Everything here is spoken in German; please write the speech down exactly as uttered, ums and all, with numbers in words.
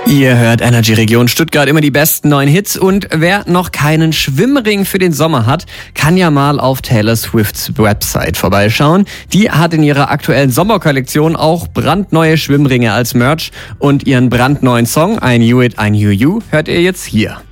Ihr hört Energy Region Stuttgart, immer die besten neuen Hits. Und wer noch keinen Schwimmring für den Sommer hat, kann ja mal auf Taylor Swifts Website vorbeischauen. Die hat in ihrer aktuellen Sommerkollektion auch brandneue Schwimmringe als Merch. Und ihren brandneuen Song I Knew It, I Knew You hört ihr jetzt hier.